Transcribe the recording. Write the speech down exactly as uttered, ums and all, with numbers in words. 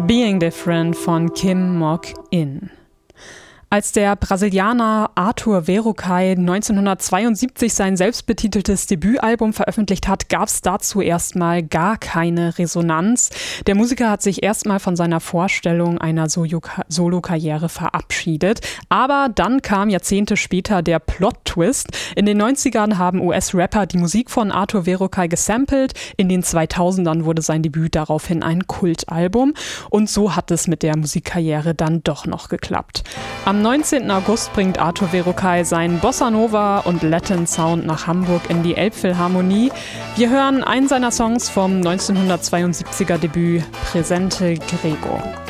Being Different von Kim Mok-in. Als der Brasilianer Arthur Verocai neunzehnhundertzweiundsiebzig sein selbstbetiteltes Debütalbum veröffentlicht hat, gab es dazu erstmal gar keine Resonanz. Der Musiker hat sich erstmal von seiner Vorstellung einer Solo-Karriere verabschiedet. Aber dann kam Jahrzehnte später der Plot-Twist. In den neunzigern haben U S-Rapper die Musik von Arthur Verocai gesampelt. In den zweitausendern wurde sein Debüt daraufhin ein Kultalbum. Und so hat es mit der Musikkarriere dann doch noch geklappt. Am neunzehnten August bringt Arthur Verocai seinen Bossa Nova und Latin Sound nach Hamburg in die Elbphilharmonie. Wir hören einen seiner Songs vom neunzehnhundertzweiundsiebziger Debüt Presente Grego.